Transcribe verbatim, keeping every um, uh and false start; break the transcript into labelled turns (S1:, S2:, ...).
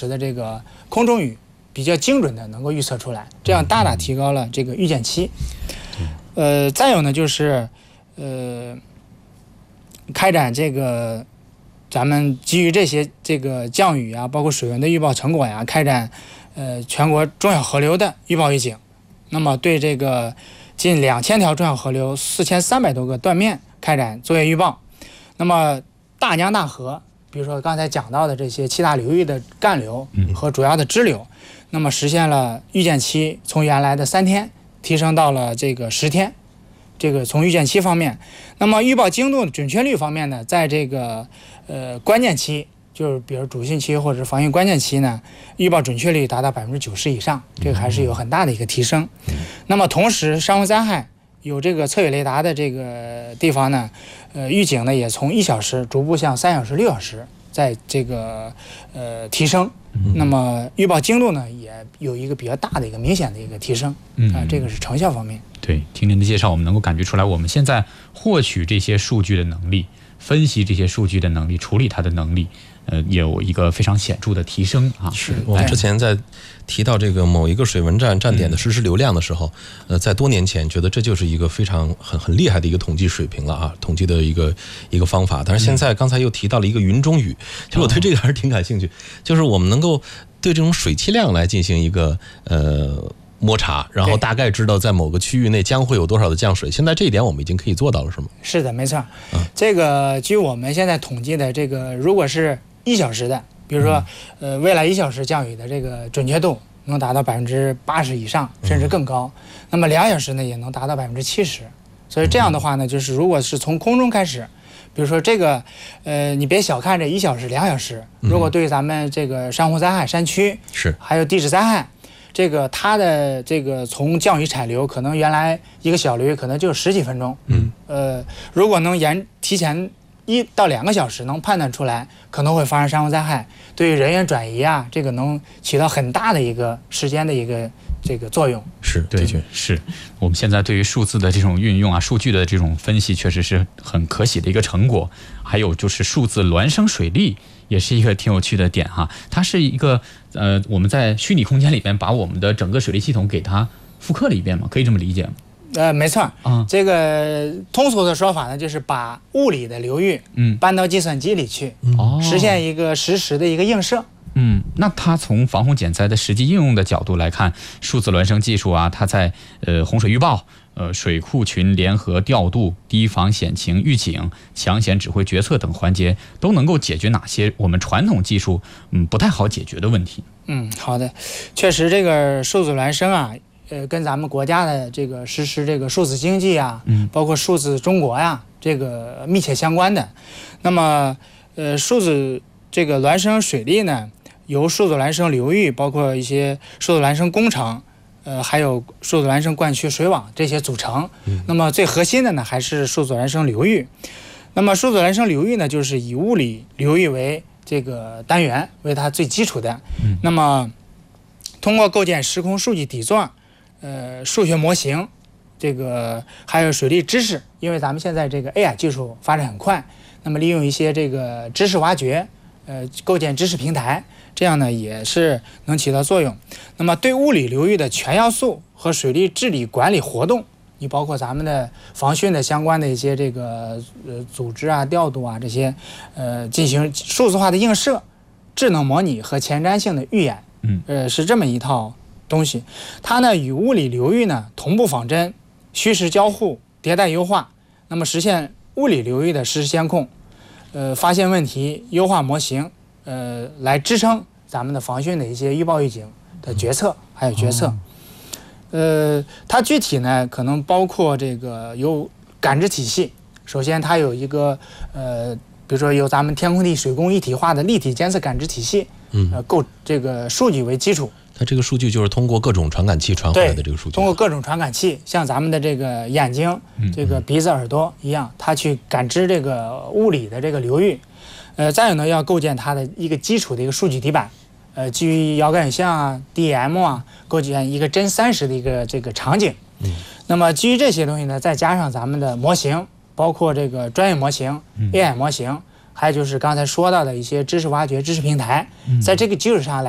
S1: 时的这个空中雨比较精准的能够预测出来，这样大大提高了这个预见期。呃，再有呢就是呃开展这个咱们基于这些这个降雨啊，包括水文的预报成果呀，开展呃全国中小河流的预报预警。那么对这个近两千条中小河流、四千三百多个断面开展作业预报。那么大江大河，比如说刚才讲到的这些七大流域的干流和主要的支流，那么实现了预见期从原来的三天提升到了这个十天。这个从预见期方面，那么预报精度准确率方面呢，在这个呃关键期，就是比如主汛期或者防汛关键期呢，预报准确率达到百分之九十以上，这个还是有很大的一个提升。那么同时，山洪灾害有这个测雨雷达的这个地方呢，呃，预警呢也从一小时逐步向三小时、六小时在这个呃提升。那么预报精度呢也有一个比较大的一个明显的一个提升。啊、呃，这个是成效方面。
S2: 对，听您的介绍，我们能够感觉出来，我们现在获取这些数据的能力、分析这些数据的能力、处理它的能力，呃，有一个非常显著的提升啊。
S3: 是我们之前在提到这个某一个水文站站点的实时流量的时候，呃，在多年前觉得这就是一个非常很很厉害的一个统计水平了啊，统计的一个一个方法。但是现在刚才又提到了一个云中雨，其实我对这个还是挺感兴趣，就是我们能够对这种水汽量来进行一个呃。摸查，然后大概知道在某个区域内将会有多少的降水。现在这一点我们已经可以做到了，是吗？
S1: 是的，没错。嗯、这个据我们现在统计的，这个如果是一小时的，比如说，呃，未来一小时降雨的这个准确度能达到百分之八十以上，甚至更高。嗯、那么两小时呢，也能达到百分之七十。所以这样的话呢，就是如果是从空中开始，比如说这个，呃，你别小看这一小时、两小时，如果对咱们这个山洪灾害、山区
S3: 是
S1: 还有地质灾害。这个它的这个从降雨产流，可能原来一个小流域可能就十几分钟，嗯，呃，如果能延提前一到两个小时，能判断出来可能会发生山洪灾害，对于人员转移啊，这个能起到很大的一个时间的一个这个作用。
S3: 是，
S2: 的确是我们现在对于数字的这种运用啊，数据的这种分析，确实是很可喜的一个成果。还有就是数字孪生水利。也是一个挺有趣的点哈，它是一个呃，我们在虚拟空间里边把我们的整个水利系统给它复刻了一遍嘛，可以这么理解吗？
S1: 呃，没错，嗯，这个通俗的说法呢，就是把物理的流域嗯搬到计算机里去，哦、嗯，实现一个实时的一个映射。
S2: 嗯，那它从防洪减灾的实际应用的角度来看，数字孪生技术啊，它在呃洪水预报。呃，水库群联合调度、堤防险情预警、抢险指挥决策等环节，都能够解决哪些我们传统技术嗯不太好解决的问题？
S1: 嗯，好的，确实这个数字孪生啊，呃，跟咱们国家的这个实施这个数字经济啊，嗯，包括数字中国呀，这个密切相关的。那么，呃，数字这个孪生水利呢，由数字孪生流域，包括一些数字孪生工程。呃，还有数字孪生灌区水网这些组成。嗯、那么最核心的呢，还是数字孪生流域。那么数字孪生流域呢，就是以物理流域为这个单元，为它最基础的。嗯、那么通过构建时空数据底座，呃，数学模型，这个还有水利知识，因为咱们现在这个 A I 技术发展很快，那么利用一些这个知识挖掘，呃，构建知识平台。这样呢也是能起到作用。那么对物理流域的全要素和水利治理管理活动，你包括咱们的防汛的相关的一些这个呃组织啊、调度啊这些，呃进行数字化的映射、智能模拟和前瞻性的预演，嗯，呃是这么一套东西。它呢与物理流域呢同步仿真、虚实交互、迭代优化，那么实现物理流域的实时监控，呃发现问题、优化模型。呃，来支撑咱们的防汛的一些预报预警的决策，还有决策。哦、呃，它具体呢，可能包括这个有感知体系。首先，它有一个呃，比如说有咱们天空地水工一体化的立体监测感知体系，嗯，呃，构这个数据为基础。
S3: 它这个数据就是通过各种传感器传回来的这个数据。
S1: 通过各种传感器，像咱们的这个眼睛、这个鼻子、耳朵一样，它去感知这个物理的这个流域。呃，再有呢，要构建它的一个基础的一个数据底板，呃，基于遥感影像啊、D M 啊，构建一个真三十的一个这个场景。嗯。那么基于这些东西呢，再加上咱们的模型，包括这个专业模型、嗯、A I 模型，还有就是刚才说到的一些知识挖掘、知识平台，在这个基础上来。